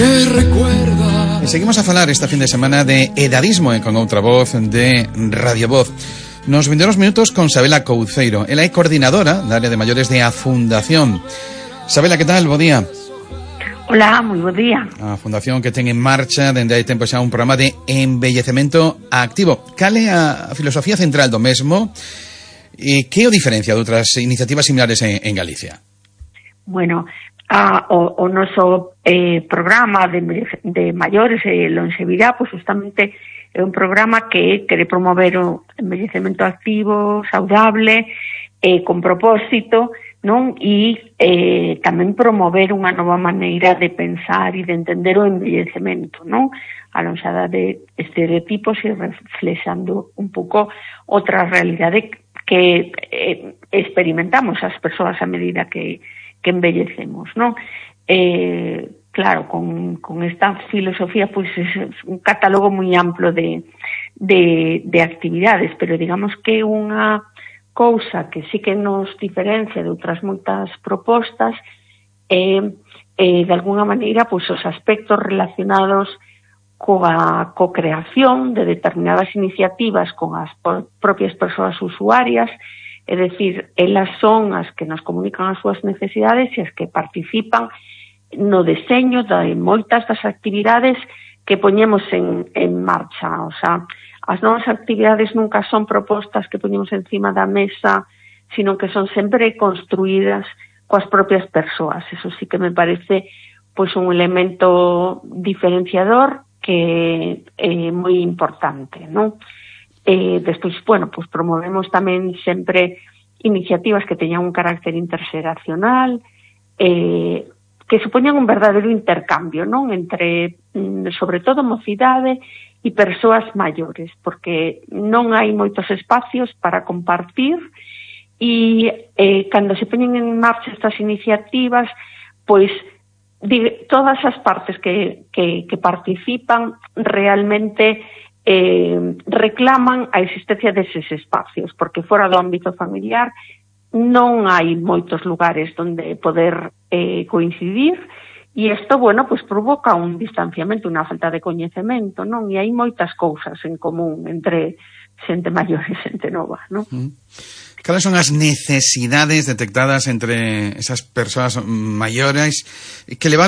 que recuerda. Seguimos a falar esta fin de semana de edadismo con outra voz de Radio Voz. Nos vendemos minutos con Sabela Couceiro. Ela é coordinadora da área de maiores de A Fundación. Sabela, que tal? Bo día. Hola, moi bo día. A Fundación que ten en marcha dende hai tempo xa un programa de envellecemento activo. Cal é a filosofía central do mesmo e que o diferencia de outras iniciativas similares en Galicia? Bueno, o noso programa de maiores e longevidade, pois justamente é un programa que quere promover o envellecemento activo, saudable, con propósito, non? E tamén promover unha nova maneira de pensar e de entender o envellecemento, non? Alonxada de estereotipos e reflexando un pouco outra realidade que experimentamos as persoas a medida que envellecemos, non? Claro, con esta filosofía, pois é un catálogo moi amplo de actividades, pero digamos que unha cousa que sí que nos diferencia de outras moitas propostas é, de alguna maneira, pois os aspectos relacionados coa co-creación de determinadas iniciativas con as propias persoas usuarias, é dicir, elas son as que nos comunican as súas necesidades e as que participan no deseño de moitas das actividades que poñemos en marcha. O sea, as novas actividades nunca son propostas que poñemos encima da mesa, sino que son sempre construídas coas propias persoas. Eso sí que me parece pois un elemento diferenciador que é moi importante, non? Despois, bueno, pues promovemos tamén sempre iniciativas que teñan un carácter interxeracional, que supoñan un verdadeiro intercambio, non? Entre, sobre todo, mocidade e persoas maiores, porque non hai moitos espacios para compartir e cando se poñen en marcha estas iniciativas, pois todas as partes que participan realmente reclaman a existencia deses espacios, porque fora do ámbito familiar non hai moitos lugares onde poder coincidir e isto, bueno, pues provoca un distanciamento, unha falta de coñecemento, non? E hai moitas cousas en común entre xente maior e xente nova, non? Cales son as necesidades detectadas entre esas persoas maiores que levan